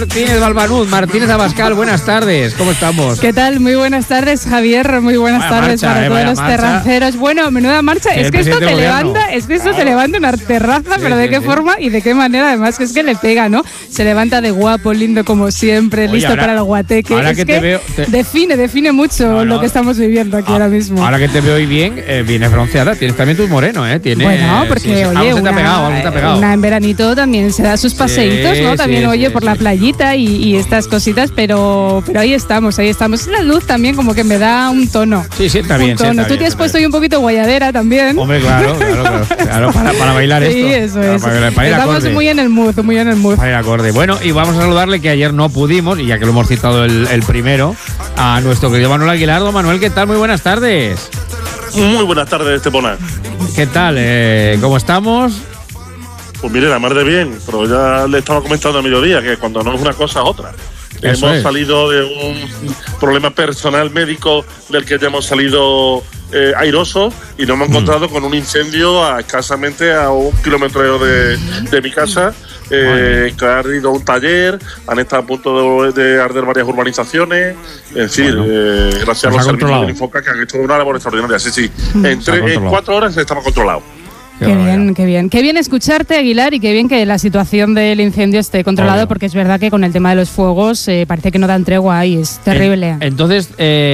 Martínez Balbanud, Martínez Abascal, buenas tardes, ¿cómo estamos? ¿Qué tal? Muy buenas tardes, Javier, muy buenas tardes para todos los terraceros. Bueno, menuda marcha, es que esto te levanta, te levanta una terraza, pero ¿de qué forma y de qué manera? Además, que es que le pega, ¿no? Se levanta de guapo, lindo como siempre, listo para el guateque. Ahora que te veo, define mucho lo que estamos viviendo aquí ahora mismo. Ahora que te veo hoy bien, vienes bronceada, tienes también tu moreno, ¿eh? Bueno, porque oye, algo te ha pegado. Una en veranito también se da sus paseitos, ¿no? También, por la playita y estas cositas, pero ahí estamos. La luz también como que me da un tono. Sí, está bien. Tú te has puesto ahí un poquito guayadera también. Hombre, claro, para bailar esto. Sí, eso es. Estamos muy en el mood. Para ir acorde. Bueno, y vamos a saludarle, que ayer no pudimos, y ya que lo hemos citado el primero, a nuestro querido Manuel Aguilar. Don Manuel, ¿qué tal? Muy buenas tardes. Muy buenas tardes, Estepona. ¿Qué tal? ¿Cómo estamos? Pues mire, la mar de bien, pero ya le estaba comentando a mediodía que cuando no es una cosa es otra. Hemos salido de un problema personal médico del que ya hemos salido airosos y nos hemos encontrado con un incendio escasamente a 1 kilómetro de mi casa, que ha ardido un taller, han estado a punto de arder varias urbanizaciones, es decir, gracias a los servicios del Infoca, que han hecho una labor extraordinaria. Sí. En 4 horas estamos controlados. Qué bien. Qué bien escucharte, Aguilar, y qué bien que la situación del incendio esté controlado, porque es verdad que con el tema de los fuegos parece que no dan tregua y es terrible. Entonces,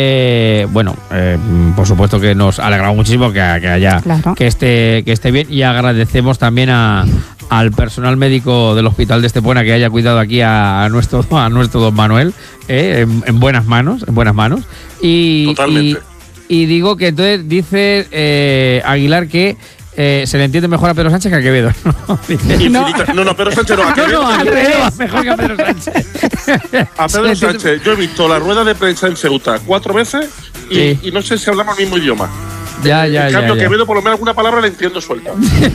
por supuesto que nos alegramos muchísimo que esté bien, y agradecemos también al personal médico del hospital de Estepona que haya cuidado aquí a nuestro don Manuel, en buenas manos. Totalmente. Y digo que entonces dice Aguilar que se le entiende mejor a Pedro Sánchez que a Quevedo, ¿no? No, Pedro Sánchez no, a Quevedo. A Quevedo mejor que a Pedro Sánchez. A Pedro Sánchez, yo he visto la rueda de prensa en Ceuta 4 veces y no sé si hablamos el mismo idioma. En cambio, Quevedo, por lo menos alguna palabra le entiendo suelta.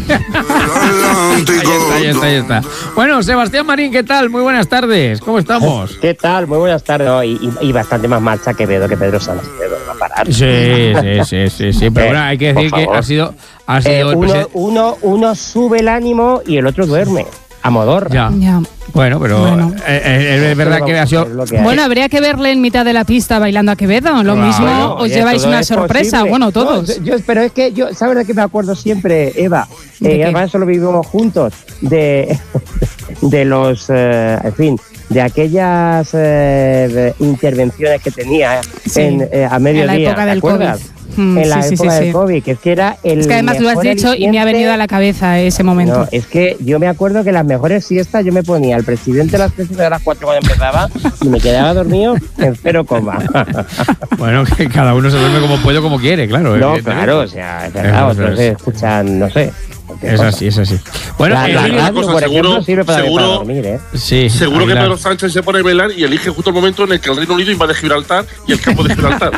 Ahí está. Bueno, Sebastián Marín, ¿qué tal? Muy buenas tardes, ¿cómo estamos? ¿Qué tal? Muy buenas tardes. Y bastante más marcha Quevedo que Pedro Sánchez. Va a parar. Sí. Pero bueno, hay que decir que ha sido uno sube el ánimo y el otro duerme. A modor. Ya. Bueno, pero es verdad que ha sido... Bueno, habría que verle en mitad de la pista bailando a Quevedo. Lo mismo os lleváis una sorpresa. Posible. Bueno, todos. Pero es que ¿sabes de qué me acuerdo siempre, Eva? Además, eso lo vivimos juntos. De los, de aquellas intervenciones que tenía a mediodía. En la época del COVID. En la época del COVID, que es que era el. Es que además lo has dicho y me ha venido a la cabeza ese momento. No, es que yo me acuerdo que las mejores siestas yo me ponía al presidente a las 3 y a las 4 cuando empezaba y me quedaba dormido en 0, Bueno, que cada uno se duerme como puede o como quiere, claro. No, claro, o sea, es verdad, otros escuchan, no sé. Es así. Bueno, seguro sirve para dormir, ¿eh? Sí, seguro que Pedro Sánchez se pone a bailar y elige justo el momento en el que el Reino Unido invade Gibraltar y el campo de Gibraltar.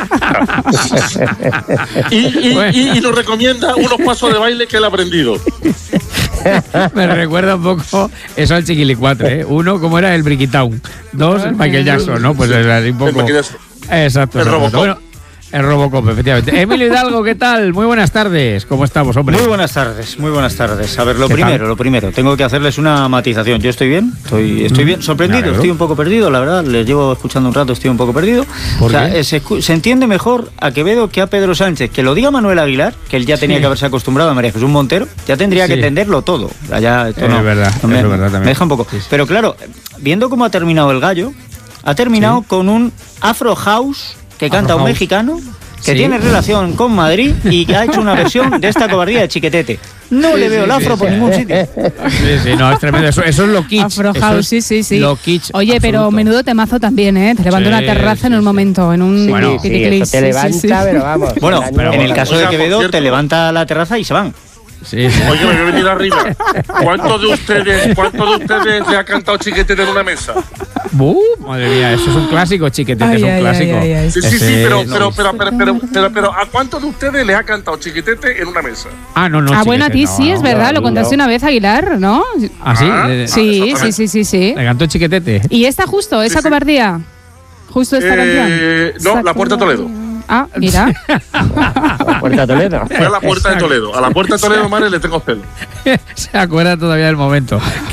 y nos recomienda unos pasos de baile que él ha aprendido. Me recuerda un poco eso al Chiquilicuatre, ¿eh? 1, ¿cómo era? El Brickitown. 2, el Michael Jackson, ¿no? Pues es así un poco. Exacto. Bueno, el Robocop, efectivamente. Emilio Hidalgo, ¿qué tal? Muy buenas tardes. ¿Cómo estamos, hombre? Muy buenas tardes. A ver, lo primero, tengo que hacerles una matización. Yo estoy bien, estoy bien, sorprendido, estoy un poco perdido, la verdad. Les llevo escuchando un rato, estoy un poco perdido. ¿Por qué? Se entiende mejor a Quevedo que a Pedro Sánchez. Que lo diga Manuel Aguilar, que él ya tenía que haberse acostumbrado a María Jesús Montero, ya tendría que entenderlo todo. Ya, esto no, es verdad también. Me deja un poco. Sí. Pero claro, viendo cómo ha terminado el gallo, ha terminado con un Afro House que canta un mexicano que tiene relación con Madrid y que ha hecho una versión de esta cobardía de Chiquetete. No le veo el afro por ningún sitio. No, es tremendo. Eso es lo kitsch. Afro House, sí. Lo kitsch. Oye, pero menudo temazo también, ¿eh? Te levanta una terraza en un momento, en un... Bueno, eso te levanta, pero vamos. Bueno, pero en el caso de Quevedo, te levanta la terraza y se van. Sí. Oye, me voy a venir arriba. ¿Cuántos de ustedes le ha cantado Chiquetete en una mesa? Madre mía, eso es un clásico, Chiquetete, es un clásico. Sí, pero ¿a cuántos de ustedes les ha cantado Chiquetete en una mesa? No. Bueno, a ti sí, es verdad, lo contaste una vez, Aguilar, ¿no? Sí. Sí. Le cantó Chiquetete. ¿Y esta cobardía? ¿Justo esta canción? No, La Puerta de Toledo. Mira. La Puerta de Toledo. Fue a la Puerta de Toledo. A la Puerta de Toledo, madre, le tengo celo. Se acuerda todavía del momento.